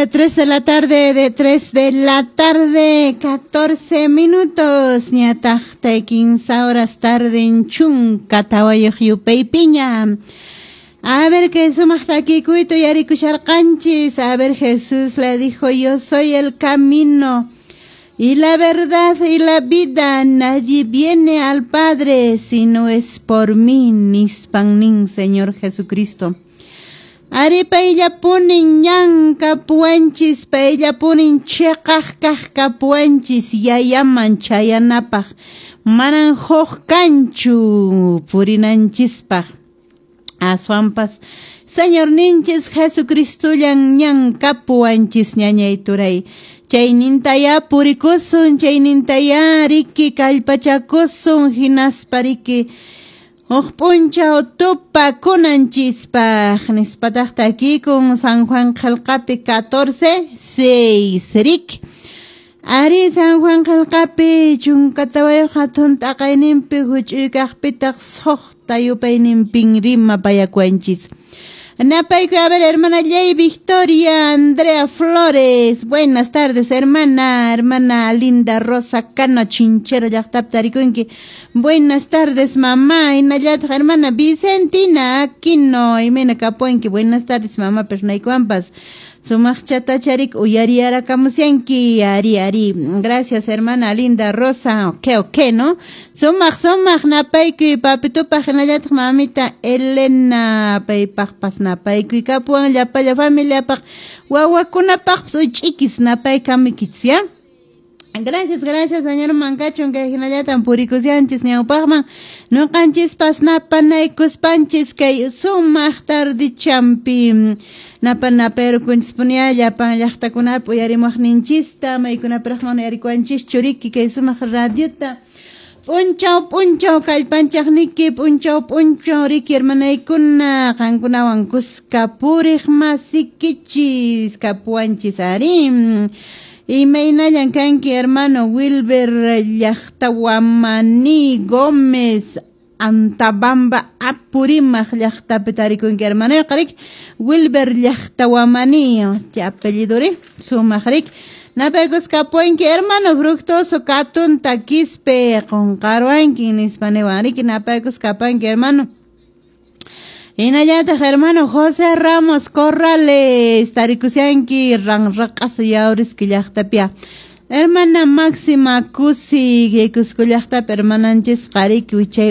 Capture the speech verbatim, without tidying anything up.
de tres de la tarde, de tres de la tarde, catorce minutos, ñataqta quince horas tarde en Chunka, Tawayoq yupay piña. A ver que sumaqta aquí cuito y arikusharqanchis. A ver, Jesús le dijo, yo soy el camino y la verdad y la vida. Nadie viene al Padre si no es por mí, nispannin, Señor Jesucristo. Ari paella ponen ñan kapuanchis, paella ponen cheqaj kaj kapuanchis, yayaman chayanapaj, manan hoj kanchu purinanchispaj. Aswampas, Señor ninchis Jesucristo yan ñan kapuanchis ñañay turay. Chaynintaya purikusun, chaynintaya riki kalpachakusun, hinaspariki. Oqpuncha otupa kunanchispa nispatajta aquí con San Juan Jalcapi catorce, seis rik. Ari San Juan Jalcapi chunkatawayo hatun taqaynimpi huch'uykaqpitaq soqta yupayninpin rima payakuanchis. Napayku, a ver, hermana Ley Victoria Andrea Flores. Buenas tardes, hermana, hermana Linda Rosa Cano Chinchero Yaqtaptarikunki. Buenas tardes, mamá. Y Nayat, hermana Vicentina Aquino y Mena Capuenki. Buenas tardes, mamá Pernaycuampas. Sumach chatacharik uyariara kamusianki ari ari. Gracias, hermana Linda Rosa. Ok, ok, ¿no? Sumach sumach napayku papitupa genayat mamita Elena paypaj pas napayku kapuan llapalla familia paj wawakuna paj suchikis napay kamikitsia. Gracias, gracias, señor Mancachon, que hinallatan purikusianchis ñawpaqman no qanchis pas napanaykus panchis kay sumaq tardi champi napan napero kunchispunia llapan llaqtakunapi uyarimuqninchista maykunapiraqman uyarikuanchis churiki kay sumaq radiota punchaw punchaw kallpanchaqniki punchaw punchaw riki hermanaykuna qankunawan kuska puriq masikichis kapuanchis arim. Y meinayan kanki hermano Wilber Llaqtawamani Gómez Antabamba Apurimaj Llaqtapitarikun hermano qarik Wilber Llaqtawamani ya apellido re sumajrik napaykus kapuanki hermano fructoso katun takispe con karuanki nispanewaniki napaykus kapanki hermano. Inayata hermano José Ramos Corrales tarikusianki ranraqas yauris killaqtapia. Hermana Máxima Kusi que cuscullaqta permananchis qariki